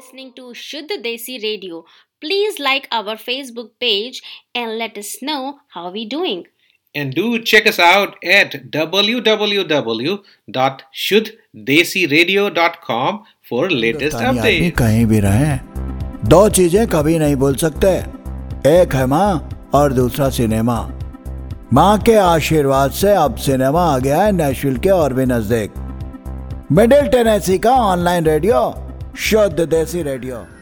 listening to Shuddha Desi Radio. Please like our Facebook page and let us know how we doing. And do check us out at www.shuddhadesiradio.com for latest आदमी updates. कहीं भी रहें, दो चीजें कभी नहीं भूल सकते, एक है माँ और दूसरा सिनेमा। माँ के आशीर्वाद से अब सिनेमा आ गया है नेशविल के और भी नजदीक। मिडिल टेनेसी का ऑनलाइन रेडियो शुद्ध देसी रेडियो।